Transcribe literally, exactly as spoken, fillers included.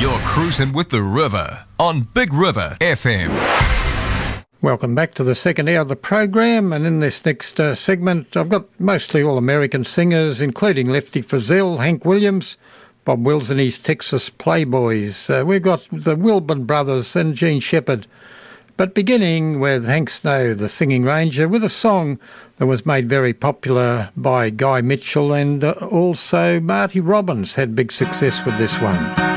You're cruising with the river on Big River F M. Welcome back to the second hour of the program, and in this next uh, segment I've got mostly all American singers, including Lefty Frizzell, Hank Williams, Bob Wills and his Texas Playboys. Uh, we've got the Wilburn Brothers and Gene Shepherd, but beginning with Hank Snow, the Singing Ranger, with a song that was made very popular by Guy Mitchell, and uh, also Marty Robbins had big success with this one.